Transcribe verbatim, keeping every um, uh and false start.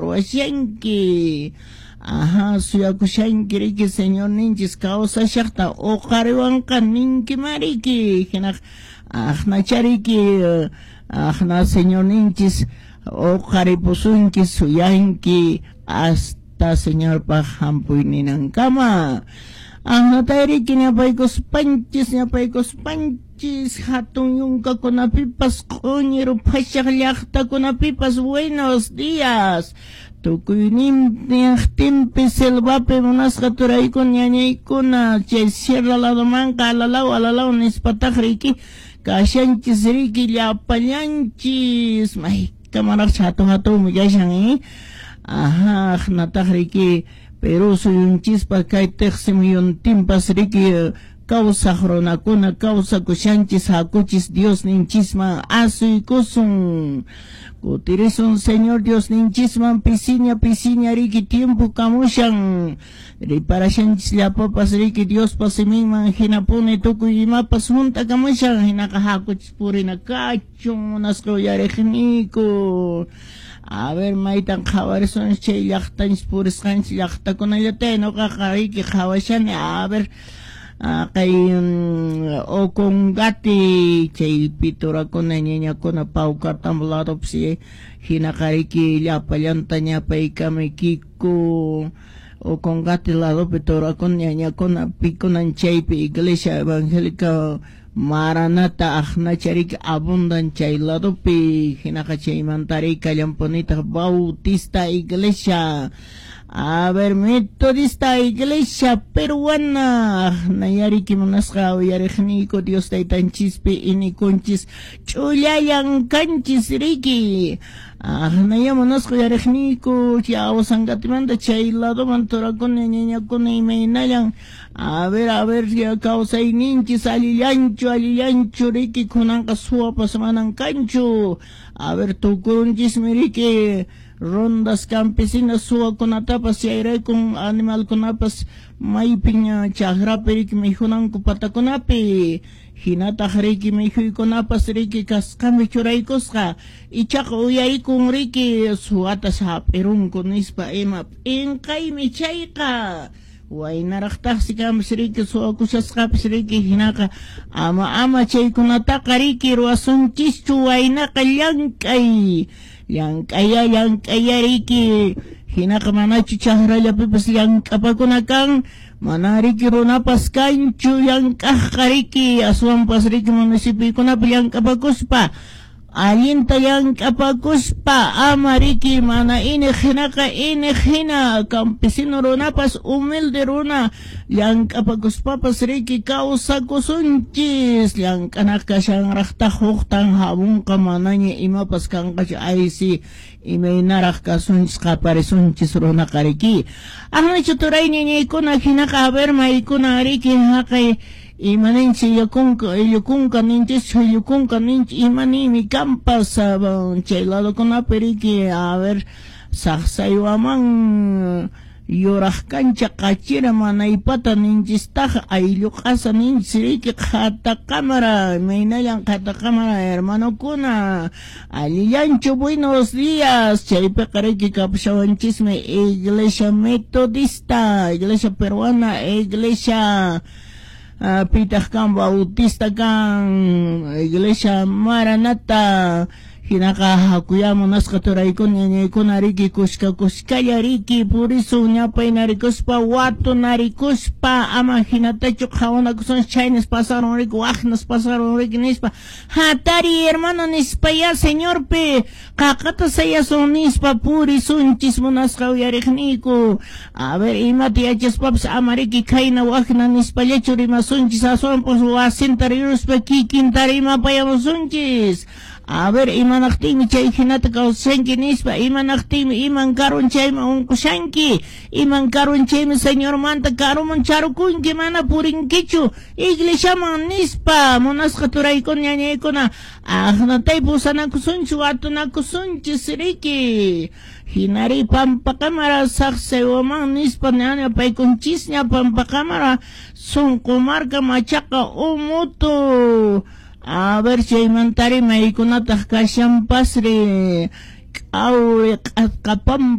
ruwasyanki. Ajá, suyakushanki riki señor ninchis causa shakta uqariwanqa ninki mariki. Hinak ajna chariki, ajna señor ninchis uqaripusunki suyanki hasta señor pa hampuyninankamá. Ajnatayriki ñapaykus panchis ñapaykus panchis hatun yunkakunapipas q'uñi rupashaq llaqtakunapipas buenos días. Tukuynintinpi selvapi munasqa turaykun ñañaykuna chay sierra ladomanqa alalaw alalaw nispataj riki kashanchis riki llapallanchis maykamaraq hatun hatunmi kashan eh. Ajá, ajnataj riki Perú suyunchispa kay tiqsimuyuntinpas riki kawsaq runakuna kawsakushanchis hakuchis Dios ninchisman asuykusun. Kutirisun Señor Dios ninchisman pisiña pisiña riki tiempo kamushan. Riparashanchis llapapas riki Dios pasiminman hinapuni tukuy imapas junta kamushan. Hinaka hakuchis purina kachun nasqa uyariqniku. A ver, maitan jawarison chay llaqtanchis purisqanchis llaqtakunallata nuqaqa riki hawashani. A ver, kay okungati chay piturakuna ñañakuna pawkartambuladopsi hinaqa riki llapallanta ñapaykamaykiku. Okungati ladopi turakuna ñañakuna pikunan chaypi iglesia evangélica Maranata ajnachariki abundan chay ladopi hinaqa chaymantarika llampunita Bautista Iglesia. A ver, Metodista Iglesia Peruana ajnayariki munasqa uyariqniku Dios taytanchispi inikunchis ch'ullayan kanchis riki. Ajnaya munasqa uyariqniku chay awsangatimanta chay ladoman turakuna ñañakuna imaynayan. A ver, a ver, ya kawsayninchis allillanchu allillanchu riki kunanqa suwapas manan kanchu. A ver, tukurunchismi riki rondas campesinas suwakunatapas chayraykun animalkunapas maypin chaqrapi riki mikhunanku patakunapi. Hinataq riki mikhuykunapas riki kasqami churaykusqa. Ichaqa uyarikun riki suwatas hap'irunku nispa ima p'inqaymi chayqa. Waynaraqtaqsi kamus riki suwakushasqapis riki hinaqa ama ama chaykunataqa riki ruwasunchischu waynaqa llank'ay. Llank'aya llank'aya riki hinaqa manachu chaqrallapipas llank'apakuna kan. Mana riki runapas kanchu llank'aqqa riki aswanpas riki municipiokunapi llank'apakuspa. Allinta llank'apakuspa ama riki mana ini hinaqa ini hina campesino runapas humilde runa llank'apakuspapas riki kawsakusunchis. Llank'anaq kashanraqtaq huqtan hamunqa manaña imapas kanqachu aysi imaynaraq kasunchis qaparisunchis runaqa riki. Ajnachu turay ñañaykuna hinaqa a ver maykuna riki haqay imaninchi yakunka yukunka ninchis yukunka ninch imanimi kampas chay ladokunapi riki a ver saqsaywaman yuraqkancha qachira mana ipata ninchistaq ayllu qasa ninchis riki qhata cámara imaynallan qhata cámara hermanokuna allillanchu buenos días. Chaypiqa riki kapushawanchismi Iglesia Metodista, Iglesia Peruana, Iglesia Uh, pitaq kan Bautista kan Iglesia Maranata hinaqa hakuyamunasqa turaykun ñañaykuna riki kushka kushkalla riki purisu ñapay narikuspa watu narikuspa ama hinatachu qhawanakusun chaynas pasaron riki waqnas pasaron riki nispa hatari hermano nispa ya señorpe qaqata sayasun nispa purisunchis munasqa uyariqniku. A ver imata yachaspapas ama riki khayna waqna nispallachu rimasunchis aswanpus wasinta riruspa kikinta rimapayamusunchis. A ver, imanaqtimi chay hinata kawsanki nispa, imanaqtimi iman karun chayma unqushanki, iman karun chaymi señor manta karuman charukunki mana purinkichu, iglesiaman nispa, munasqa turaykun ñañaykuna, ahnatay pusanakusunchu, atunakusunchis riki. Hinari pampa cámara saqsaywaman nispa ñaña paykunchis ña pampa cámara sunqu marca machaqa umutu. A ver chaymantari maykunataq kashan pasri q'awri q'apam